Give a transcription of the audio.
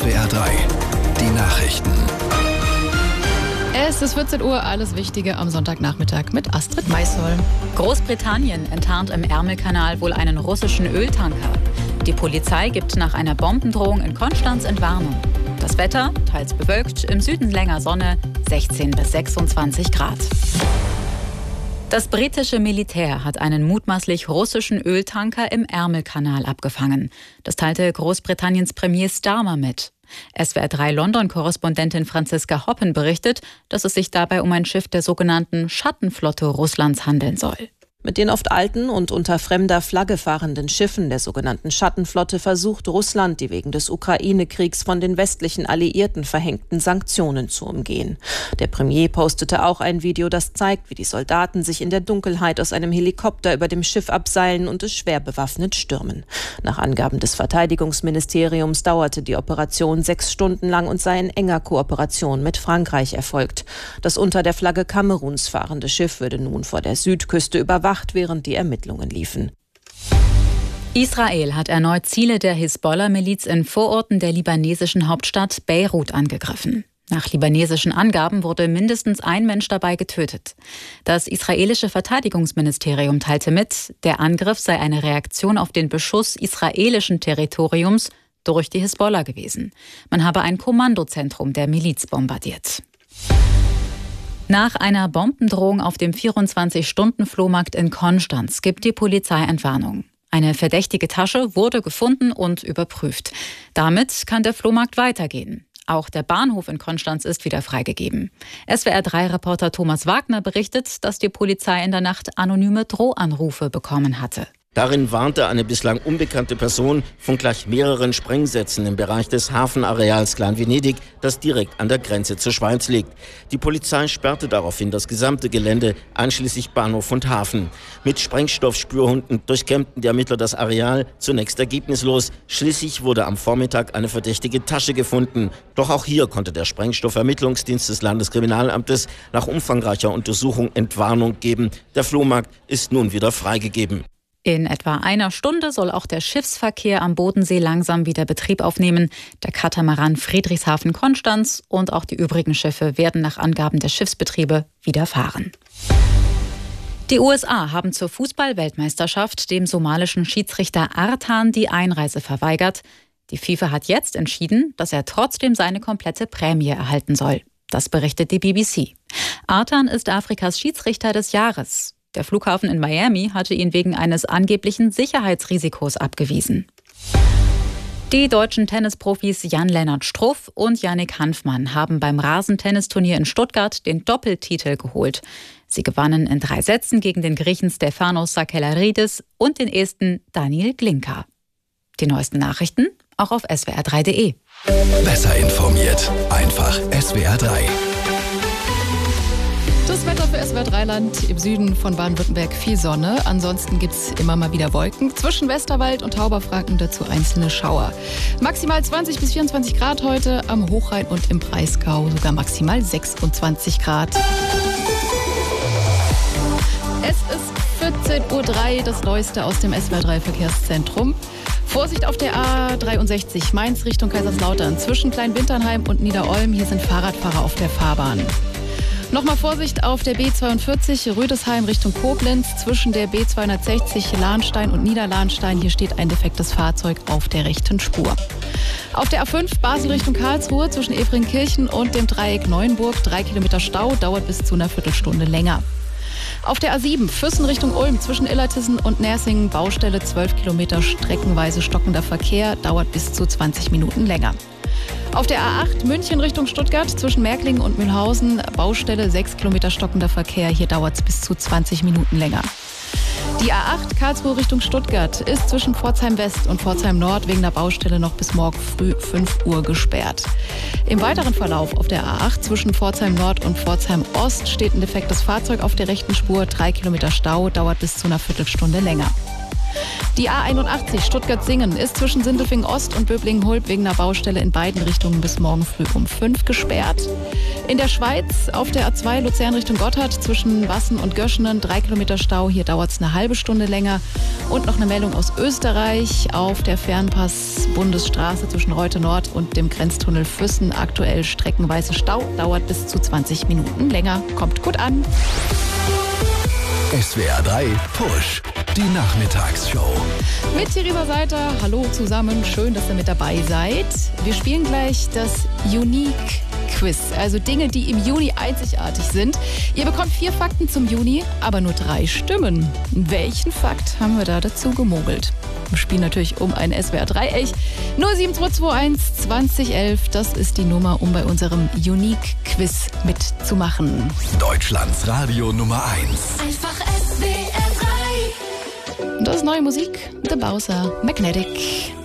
SWR 3, die Nachrichten. Es ist 14 Uhr, alles Wichtige am Sonntagnachmittag mit Astrid Maisoll. Großbritannien enttarnt im Ärmelkanal wohl einen russischen Öltanker. Die Polizei gibt nach einer Bombendrohung in Konstanz Entwarnung. Das Wetter, teils bewölkt, im Süden länger Sonne, 16 bis 26 Grad. Das britische Militär hat einen mutmaßlich russischen Öltanker im Ärmelkanal abgefangen. Das teilte Großbritanniens Premier Starmer mit. SWR 3 London-Korrespondentin Franziska Hoppen berichtet, dass es sich dabei um ein Schiff der sogenannten Schattenflotte Russlands handeln soll. Mit den oft alten und unter fremder Flagge fahrenden Schiffen der sogenannten Schattenflotte versucht Russland, die wegen des Ukraine-Kriegs von den westlichen Alliierten verhängten Sanktionen zu umgehen. Der Premier postete auch ein Video, das zeigt, wie die Soldaten sich in der Dunkelheit aus einem Helikopter über dem Schiff abseilen und es schwer bewaffnet stürmen. Nach Angaben des Verteidigungsministeriums dauerte die Operation 6 Stunden lang und sei in enger Kooperation mit Frankreich erfolgt. Das unter der Flagge Kameruns fahrende Schiff würde nun vor der Südküste überwacht, während die Ermittlungen liefen. Israel hat erneut Ziele der Hisbollah-Miliz in Vororten der libanesischen Hauptstadt Beirut angegriffen. Nach libanesischen Angaben wurde mindestens ein Mensch dabei getötet. Das israelische Verteidigungsministerium teilte mit, der Angriff sei eine Reaktion auf den Beschuss israelischen Territoriums durch die Hisbollah gewesen. Man habe ein Kommandozentrum der Miliz bombardiert. Nach einer Bombendrohung auf dem 24-Stunden-Flohmarkt in Konstanz gibt die Polizei Entwarnung. Eine verdächtige Tasche wurde gefunden und überprüft. Damit kann der Flohmarkt weitergehen. Auch der Bahnhof in Konstanz ist wieder freigegeben. SWR3-Reporter Thomas Wagner berichtet, dass die Polizei in der Nacht anonyme Drohanrufe bekommen hatte. Darin warnte eine bislang unbekannte Person von gleich mehreren Sprengsätzen im Bereich des Hafenareals Klein-Venedig, das direkt an der Grenze zur Schweiz liegt. Die Polizei sperrte daraufhin das gesamte Gelände, einschließlich Bahnhof und Hafen. Mit Sprengstoffspürhunden durchkämmten die Ermittler das Areal, zunächst ergebnislos. Schließlich wurde am Vormittag eine verdächtige Tasche gefunden. Doch auch hier konnte der Sprengstoffermittlungsdienst des Landeskriminalamtes nach umfangreicher Untersuchung Entwarnung geben. Der Flohmarkt ist nun wieder freigegeben. In etwa einer Stunde soll auch der Schiffsverkehr am Bodensee langsam wieder Betrieb aufnehmen. Der Katamaran Friedrichshafen-Konstanz und auch die übrigen Schiffe werden nach Angaben der Schiffsbetriebe wieder fahren. Die USA haben zur Fußball-Weltmeisterschaft dem somalischen Schiedsrichter Artan die Einreise verweigert. Die FIFA hat jetzt entschieden, dass er trotzdem seine komplette Prämie erhalten soll. Das berichtet die BBC. Artan ist Afrikas Schiedsrichter des Jahres. Der Flughafen in Miami hatte ihn wegen eines angeblichen Sicherheitsrisikos abgewiesen. Die deutschen Tennisprofis Jan-Lennart Struff und Yannick Hanfmann haben beim Rasentennisturnier in Stuttgart den Doppeltitel geholt. Sie gewannen in 3 Sätzen gegen den Griechen Stefanos Sakellarides und den Esten Daniil Glinka. Die neuesten Nachrichten auch auf swr3.de. Besser informiert, einfach SWR 3. Das Wetter für SWR 3-Land: im Süden von Baden-Württemberg viel Sonne. Ansonsten gibt es immer mal wieder Wolken. Zwischen Westerwald und Tauberfranken dazu einzelne Schauer. Maximal 20 bis 24 Grad heute am Hochrhein und im Breisgau. Sogar maximal 26 Grad. Es ist 14:03 Uhr, das Neueste aus dem SWR 3 Verkehrszentrum. Vorsicht auf der A63 Mainz Richtung Kaiserslautern. Zwischen Kleinwinternheim und Niederolm. Hier sind Fahrradfahrer auf der Fahrbahn. Nochmal Vorsicht auf der B42 Rüdesheim Richtung Koblenz. Zwischen der B260 Lahnstein und Niederlahnstein. Hier steht ein defektes Fahrzeug auf der rechten Spur. Auf der A5 Basel Richtung Karlsruhe zwischen Efringkirchen und dem Dreieck Neuenburg 3 Kilometer Stau, dauert bis zu einer Viertelstunde länger. Auf der A7 Füssen Richtung Ulm zwischen Illertissen und Nersingen Baustelle 12 Kilometer streckenweise stockender Verkehr, dauert bis zu 20 Minuten länger. Auf der A8 München Richtung Stuttgart zwischen Märklingen und Mühlhausen Baustelle 6 Kilometer stockender Verkehr. Hier dauert es bis zu 20 Minuten länger. Die A8 Karlsruhe Richtung Stuttgart ist zwischen Pforzheim West und Pforzheim Nord wegen der Baustelle noch bis morgen früh 5 Uhr gesperrt. Im weiteren Verlauf auf der A8 zwischen Pforzheim Nord und Pforzheim Ost steht ein defektes Fahrzeug auf der rechten Spur. 3 Kilometer Stau, dauert bis zu einer Viertelstunde länger. Die A81 Stuttgart-Singen ist zwischen Sindelfingen Ost und Böblingen-Hulb wegen einer Baustelle in beiden Richtungen bis morgen früh um 5 gesperrt. In der Schweiz auf der A2 Luzern Richtung Gotthard zwischen Wassen und Göschenen 3 Kilometer Stau. Hier dauert es eine halbe Stunde länger. Und noch eine Meldung aus Österreich auf der Fernpass-Bundesstraße zwischen Reute Nord und dem Grenztunnel Füssen. Aktuell streckenweise Stau, dauert bis zu 20 Minuten länger. Kommt gut an. SWR 3 Push, die Nachmittagsshow. Mit Theresa Seiter, hallo zusammen, schön, dass ihr mit dabei seid. Wir spielen gleich das Unique Quiz, also Dinge, die im Juni einzigartig sind. Ihr bekommt 4 Fakten zum Juni, aber nur 3 Stimmen. Welchen Fakt haben wir da dazu gemogelt? Wir spielen natürlich um ein SWR 3-Ech. 07221 2011, das ist die Nummer, um bei unserem Unique Quiz mitzumachen. Deutschlands Radio Nummer 1. Einfach SWR 3. Und das ist neue Musik, The Bowser Magnetic.